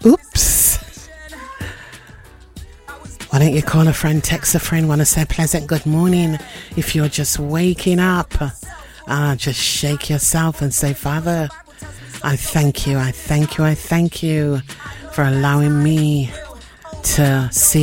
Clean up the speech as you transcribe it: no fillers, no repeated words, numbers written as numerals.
Oops. Why don't you call a friend, text a friend, want to say a pleasant good morning? If you're just waking up, just shake yourself and say, Father, I thank you, I thank you, I thank you for allowing me to see